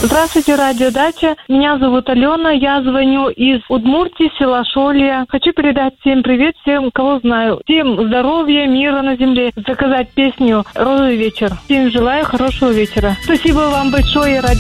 Здравствуйте, радиодача. Меня зовут Алена. Я звоню из Удмуртии, села Шолья. Хочу передать всем привет, всем, кого знаю. Всем здоровья, мира на земле. Заказать песню «Розовый вечер». Всем желаю хорошего вечера. Спасибо вам большое, радио.